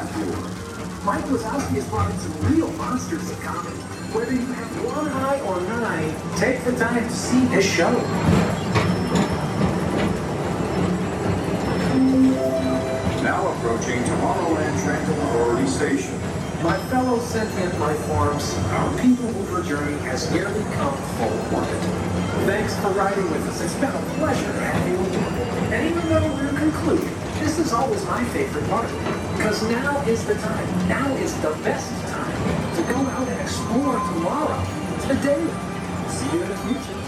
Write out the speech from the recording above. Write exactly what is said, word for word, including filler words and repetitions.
Dracula. Mike Wazowski has brought in some real monsters of comedy. Whether you have one eye or nine, take the time to see his show. Now approaching Tomorrowland Transit Authority Station. My fellow sentient life forms, our People Mover journey has nearly come full orbit. Thanks for riding with us. It's been a pleasure having you. And even though we're concluding, this is always my favorite part. Because now is the time. Now is the best time to go out and explore tomorrow. Today. See you in the future.